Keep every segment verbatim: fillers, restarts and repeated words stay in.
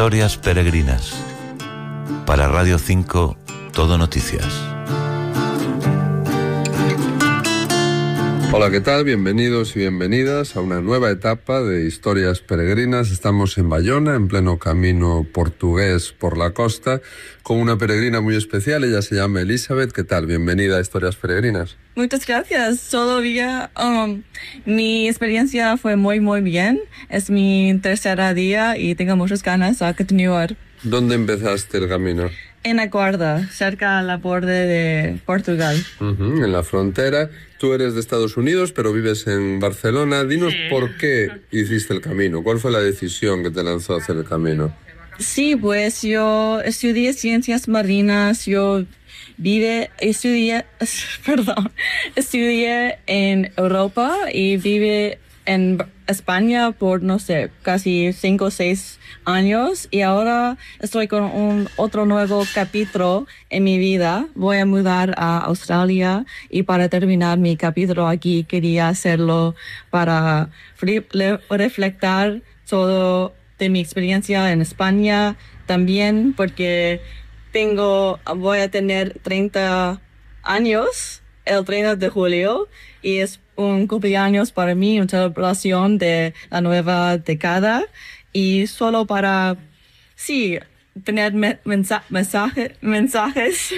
Historias peregrinas. Para Radio cinco, Todo Noticias. Hola, ¿qué tal? Bienvenidos y bienvenidas a una nueva etapa de Historias Peregrinas. Estamos en Bayona, en pleno camino portugués por la costa, con una peregrina muy especial. Ella se llama Elizabeth. ¿Qué tal? Bienvenida a Historias Peregrinas. Muchas gracias. Todavía um, mi experiencia fue muy, muy bien. Es mi tercer día y tengo muchas ganas de continuar. ¿Dónde empezaste el camino? En la Guarda, cerca de la borde de Portugal. Uh-huh, en la frontera. Tú eres de Estados Unidos, pero vives en Barcelona. Dinos sí. ¿Por qué hiciste el camino? ¿Cuál fue la decisión que te lanzó a hacer el camino? Sí, pues yo estudié ciencias marinas. Yo vive, estudié, perdón, estudié en Europa y vive en España por, no sé, casi cinco o seis años, y ahora estoy con un otro nuevo capítulo en mi vida. Voy a mudar a Australia y para terminar mi capítulo aquí quería hacerlo para reflejar todo de mi experiencia en España también, porque tengo, voy a tener treinta años el treinta de julio y es un cumpleaños para mí, una celebración de la nueva década, y solo para, sí, tener me mensa mensaje, mensajes.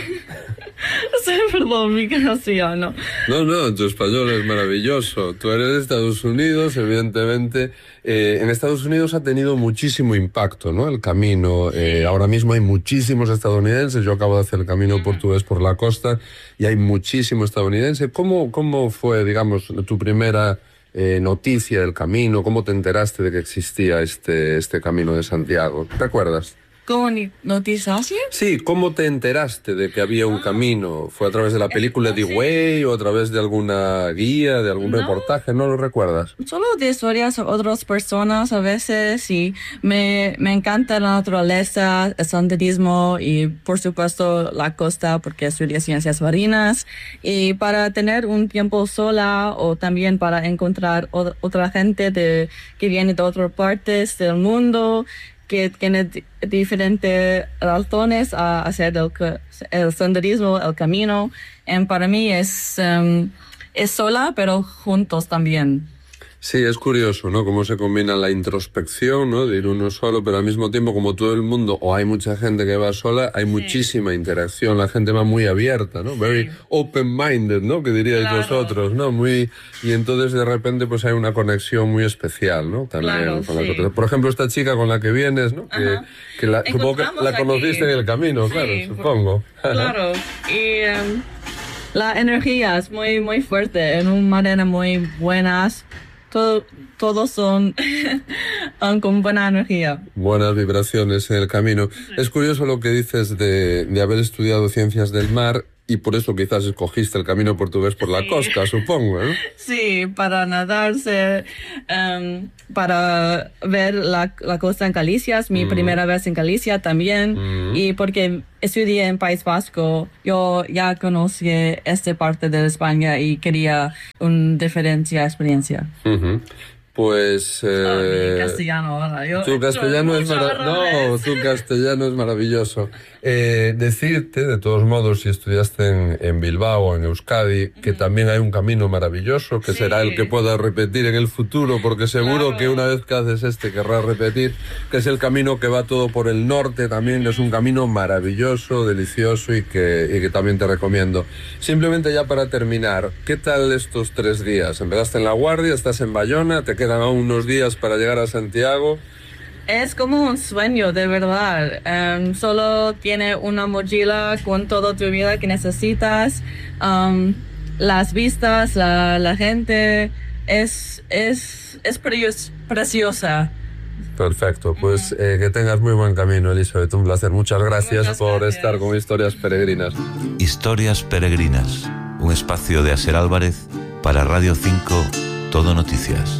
Perdón, mi castellano. No, no, tu español es maravilloso. Tú eres de Estados Unidos, evidentemente. Eh, en Estados Unidos ha tenido muchísimo impacto, ¿no? El camino. Eh, ahora mismo hay muchísimos estadounidenses. Yo acabo de hacer el camino portugués por la costa y hay muchísimos estadounidenses. ¿Cómo, cómo fue, digamos, tu primera eh, noticia del camino? ¿Cómo te enteraste de que existía este, este camino de Santiago? ¿Te acuerdas? ¿Cómo noticias? Sí, ¿cómo te enteraste de que había un camino? ¿Fue a través de la película The Way o a través de alguna guía, de algún no. reportaje? ¿No lo recuerdas? Solo de historias de otras personas a veces, y me, me encanta la naturaleza, el senderismo y por supuesto la costa porque estudié ciencias marinas, y para tener un tiempo sola o también para encontrar otra gente de, que viene de otras partes del mundo, que tiene diferentes razones a hacer el, el senderismo, el camino. Y para mí es, um, es sola, pero juntos también. Sí, es curioso, ¿no? Cómo se combina la introspección, ¿no? De ir uno solo, pero al mismo tiempo, como todo el mundo, o hay mucha gente que va sola, hay sí. muchísima interacción, la gente va muy abierta, ¿no? Sí. Very open-minded, ¿no? Que diríais claro. vosotros, ¿no? Muy, y entonces de repente pues hay una conexión muy especial, ¿no? También claro, con sí. las otras. Por ejemplo, esta chica con la que vienes, ¿no? Que, que la, supongo que la conociste aquí en el camino, sí, claro, supongo. Claro, y um, la energía es muy, muy fuerte, en una manera muy buena. Todo, todos son um, con buena energía. Buenas vibraciones en el camino. Sí. Es curioso lo que dices de, de haber estudiado ciencias del mar y por eso quizás escogiste el camino portugués por la sí. costa, supongo, ¿no? Sí, para nadarse, um, para ver la, la costa en Galicia, es mi mm. primera vez en Galicia también, mm. y porque estudié en País Vasco, yo ya conocí esta parte de España y quería una diferente experiencia. Uh-huh. Pues eh, oh, mi castellano ahora. Yo tu castellano es no, tu castellano es maravilloso. Eh, decirte, de todos modos, si estudiaste en, en Bilbao o en Euskadi, que uh-huh. también hay un camino maravilloso, que sí. será el que puedas repetir en el futuro, porque seguro claro. que una vez que haces este querrás repetir, que es el camino que va todo por el norte, también es un camino maravilloso, delicioso y que, y que también te recomiendo. Simplemente ya para terminar, ¿qué tal estos tres días? Empezaste en La Guardia, estás en Bayona, te quedan aún unos días para llegar a Santiago. Es como un sueño, de verdad. Um, solo tiene una mochila con toda tu vida que necesitas. Um, las vistas, la, la gente, es, es, es preciosa. Perfecto, pues eh, que tengas muy buen camino, Elizabeth. Un placer. Muchas gracias, Muchas por gracias. estar con Historias Peregrinas. Historias Peregrinas, un espacio de Asier Álvarez para Radio cinco, Todo Noticias.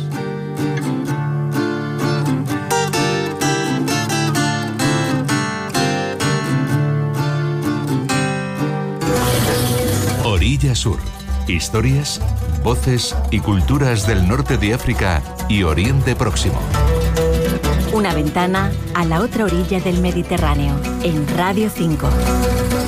Orilla Sur. Historias, voces y culturas del norte de África y Oriente Próximo. Una ventana a la otra orilla del Mediterráneo, en Radio cinco.